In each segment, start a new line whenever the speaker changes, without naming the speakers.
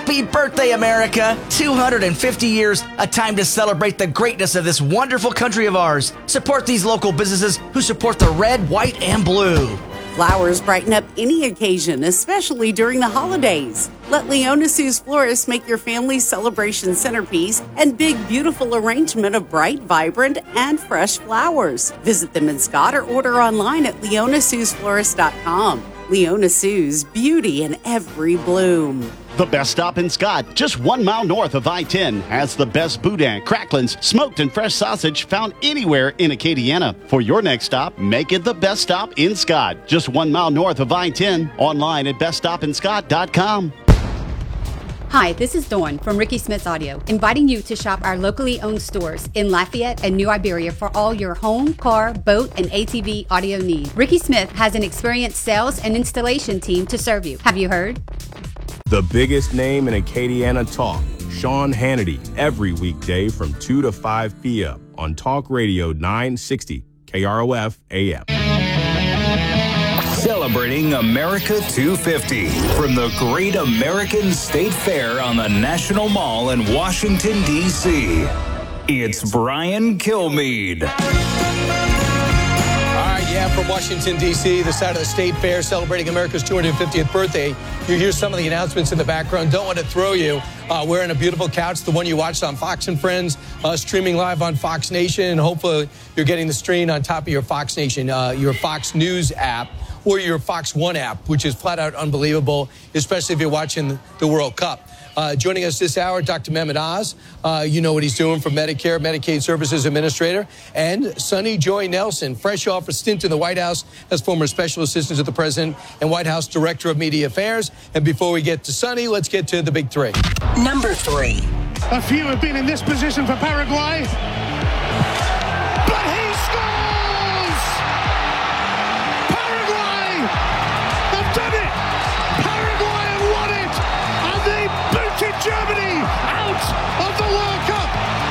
Happy birthday, America! 250 years, a time to celebrate the greatness of this wonderful country of ours. Support these local businesses who support the red, white, and blue.
Flowers brighten up any occasion, especially during the holidays. Let Leona Sue's Florists make your family's celebration centerpiece and big, beautiful arrangement of bright, vibrant, and fresh flowers. Visit them in Scott or order online at leonasuesflorist.com. Leona Sue's, beauty in every bloom.
The best stop in Scott, just 1 mile north of I-10, has the best boudin, cracklins, smoked and fresh sausage found anywhere in Acadiana. For your next stop, make it the best stop in Scott, just 1 mile north of I-10. Online at beststopinscott.com.
Hi, this is Dawn from Ricky Smith's Audio, inviting you to shop our locally owned stores in Lafayette and New Iberia for all your home, car, boat, and ATV audio needs. Ricky Smith has an experienced sales and installation team to serve you. Have you heard?
The biggest name in Acadiana talk, Sean Hannity, every weekday from 2 to 5 p.m. on Talk Radio 960 KROF AM.
Celebrating America 250 from the Great American State Fair on the National Mall in Washington, D.C. It's Brian Kilmeade.
From Washington, D.C., the side of the State Fair celebrating America's 250th birthday. You hear some of the announcements in the background. Don't want to throw you. We're on a beautiful couch, the one you watched on Fox and Friends, streaming live on Fox Nation, and hopefully you're getting the stream on top of your Fox Nation, your Fox News app, or your Fox One app, which is flat out unbelievable, especially if you're watching the World Cup. Joining us this hour, Dr. Mehmet Oz. You know what he's doing for Medicare, Medicaid Services Administrator. And Sonny Joy Nelson, fresh off a stint in the White House as former Special Assistant to the President and White House Director of Media Affairs. And before we get to Sonny, let's get to the big three.
Number 3.
A few have been in this position for Paraguay. But he scores! Paraguay have done it! Paraguay have won it! And they booted Germany out of the World Cup!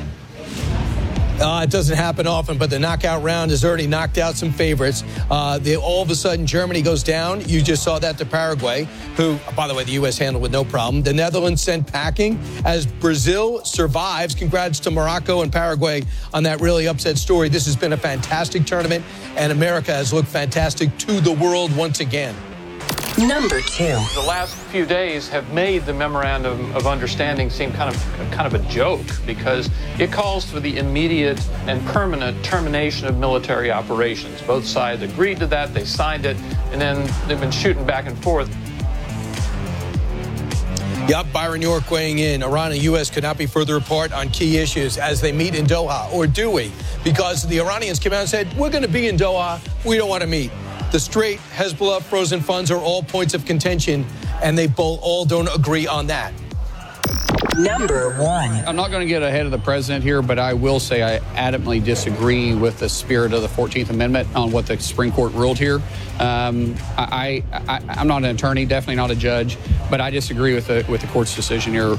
It doesn't happen often, but the knockout round has already knocked out some favorites. All of a sudden, Germany goes down. You just saw that to Paraguay, who, by the way, the U.S. handled with no problem. The Netherlands sent packing as Brazil survives. Congrats to Morocco and Paraguay on that really upset story. This has been a fantastic tournament, and America has looked fantastic to the world once again.
Number 2.
The last few days have made the memorandum of understanding seem kind of a joke, because it calls for the immediate and permanent termination of military operations. Both sides agreed to that, they signed it, and then they've been shooting back and forth.
Yup, Byron York weighing in. Iran and U.S. could not be further apart on key issues as they meet in Doha. Or do we? Because the Iranians came out and said, we're going to be in Doha, we don't want to meet. The Strait, Hezbollah, frozen funds are all points of contention, and they all don't agree on that.
Number 1.
I'm not going to get ahead of the president here, but I will say I adamantly disagree with the spirit of the 14th Amendment on what the Supreme Court ruled here. I'm not an attorney, definitely not a judge, but I disagree with the court's decision here.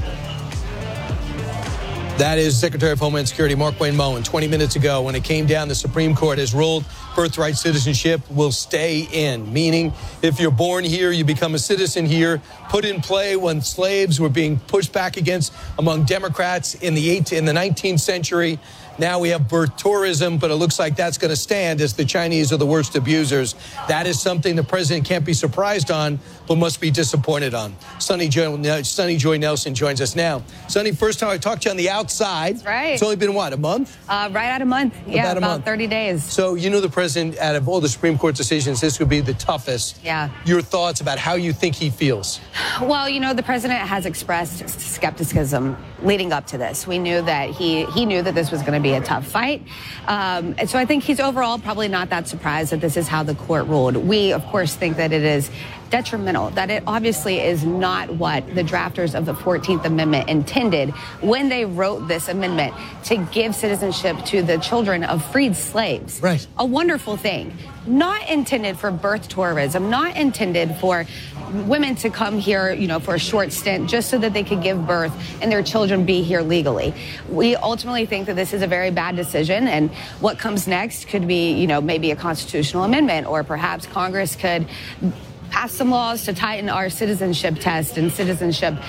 That is Secretary of Homeland Security Mark Wayne Moen 20 minutes ago when it came down. The Supreme Court has ruled birthright citizenship will stay in, meaning if you're born here, you become a citizen here, put in play when slaves were being pushed back against among Democrats in the 19th century. Now we have birth tourism, but it looks like that's going to stand as the Chinese are the worst abusers. That is something the president can't be surprised on, but must be disappointed on. Sonny Joy Nelson joins us now. Sonny, first time I talked to you on the outside.
That's right.
It's only been, what, a month?
Right at a month. Yeah, about 30 days.
So you know the president, out of all the Supreme Court decisions, this would be the toughest.
Yeah.
Your thoughts about how you think he feels?
Well, you know, the president has expressed skepticism leading up to this. We knew that he knew that this was going to be a tough fight. And so I think he's overall probably not that surprised that this is how the court ruled. We, of course, think that it is detrimental, that it obviously is not what the drafters of the 14th Amendment intended when they wrote this amendment to give citizenship to the children of freed slaves.
Right.
A wonderful thing. Not intended for birth tourism, not intended for women to come here, you know, for a short stint just so that they could give birth and their children be here legally. We ultimately think that this is a very bad decision, and what comes next could be, you know, maybe a constitutional amendment, or perhaps Congress could pass some laws to tighten our citizenship test and citizenship